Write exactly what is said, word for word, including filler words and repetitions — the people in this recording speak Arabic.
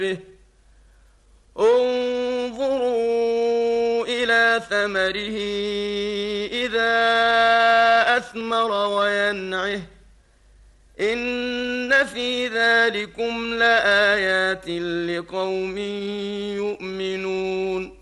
به انظروا إلى ثمره إذا أثمر وينعه إن في ذلكم لآيات لقوم يؤمنون